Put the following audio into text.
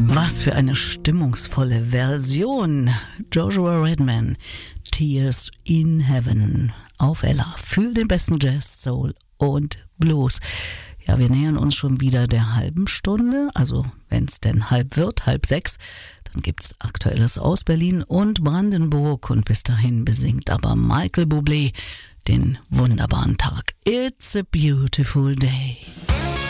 Was für eine stimmungsvolle Version. Joshua Redman, Tears in Heaven auf Ella für den besten Jazz, Soul und Blues. Ja, wir nähern uns schon wieder der halben Stunde, also wenn es denn halb wird, 5:30, dann gibt's Aktuelles aus Berlin und Brandenburg und bis dahin besingt aber Michael Bublé den wunderbaren Tag. It's a beautiful day.